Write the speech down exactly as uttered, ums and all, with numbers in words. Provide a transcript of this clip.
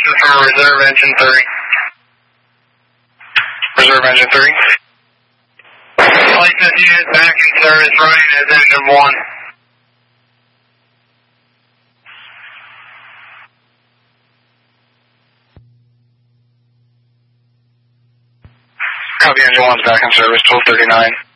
is for reserve engine three. Reserve engine three. Place this unit back in service running as engine one. Copy, engine one's back in service, twelve thirty-nine.